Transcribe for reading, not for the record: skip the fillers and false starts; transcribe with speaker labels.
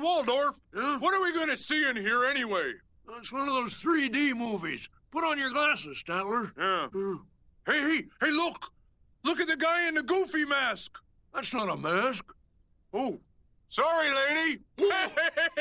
Speaker 1: Waldorf.
Speaker 2: Yeah?
Speaker 1: What are we going to see in here anyway?
Speaker 2: It's one of those 3D movies. Put on your glasses, Statler.
Speaker 1: Yeah. Hey, look! Look at the guy in the Goofy mask!
Speaker 2: That's not a mask.
Speaker 1: Oh, sorry, lady.